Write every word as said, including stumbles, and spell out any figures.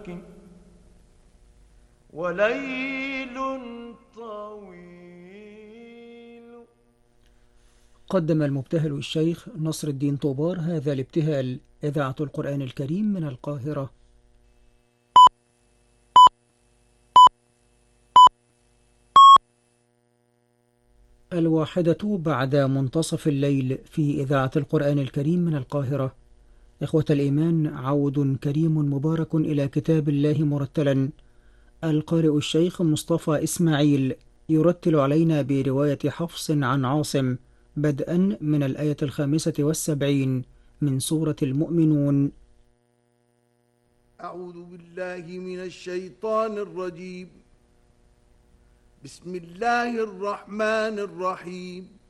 وليل طويل. قدم المبتهل الشيخ نصر الدين طوبار هذا الابتهال. إذاعة القرآن الكريم من القاهرة. الواحدة بعد منتصف الليل في إذاعة القرآن الكريم من القاهرة. إخوة الإيمان، عود كريم مبارك إلى كتاب الله مرتلا. القارئ الشيخ مصطفى إسماعيل يرتل علينا برواية حفص عن عاصم، بدءا من الآية الخامسة والسبعين من سورة المؤمنون. أعوذ بالله من الشيطان الرجيم. بسم الله الرحمن الرحيم.